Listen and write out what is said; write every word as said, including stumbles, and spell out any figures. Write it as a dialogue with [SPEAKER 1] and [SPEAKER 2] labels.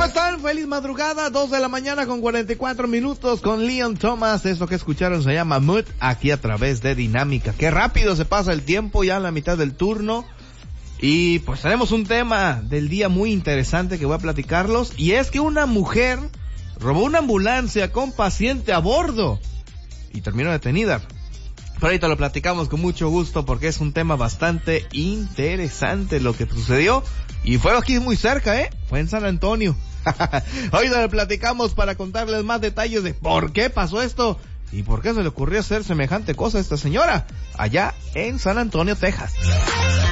[SPEAKER 1] están? Feliz madrugada, dos de la mañana con cuarenta y cuatro minutos con Leon Thomas. Esto que escucharon se llama Mood, aquí a través de Dinámica. Qué rápido se pasa el tiempo, ya en la mitad del turno. Y pues tenemos un tema del día muy interesante que voy a platicarlos. Y es que una mujer robó una ambulancia con paciente a bordo y terminó detenida. Pero ahorita lo platicamos con mucho gusto porque es un tema bastante interesante lo que sucedió. Y fue aquí muy cerca, ¿eh? Fue en San Antonio. Ahorita lo platicamos para contarles más detalles de por qué pasó esto y por qué se le ocurrió hacer semejante cosa a esta señora allá en San Antonio, Texas.